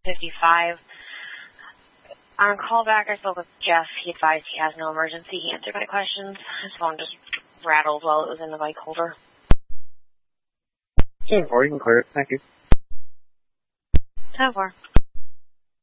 10:55. On callback, I spoke with Jeff. He advised he has no emergency. He answered my questions. His phone just rattled while it was in the bike holder. 10-4, you can clear it. Thank you. 10-4.